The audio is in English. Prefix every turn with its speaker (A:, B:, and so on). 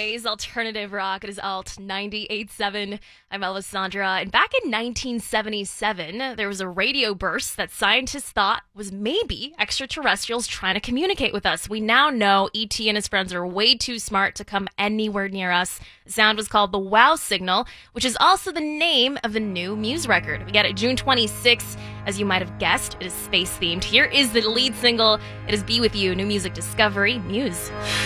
A: Today's alternative rock. It is Alt 98.7. I'm Alessandra. And back in 1977, there was a radio burst that scientists thought was maybe extraterrestrials trying to communicate with us. We now know E.T. and his friends are way too smart to come anywhere near us. The sound was called the Wow Signal, which is also the name of the new Muse record. We get it June 26th. As you might have guessed, it is space-themed. Here is the lead single. It is Be With You, new music discovery, Muse.